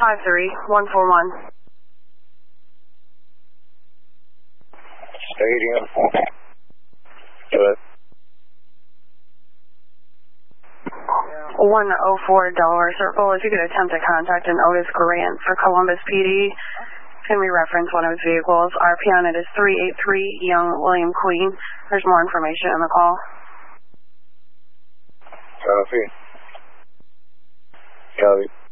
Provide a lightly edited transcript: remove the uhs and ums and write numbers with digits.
53141. Stadium. Good. 104 Delaware Circle. If you could attempt to contact an Otis Grant for Columbus PD, can we reference one of his vehicles? RP on it is 383 Young William Queen. There's more information in the call. Copy. Copy.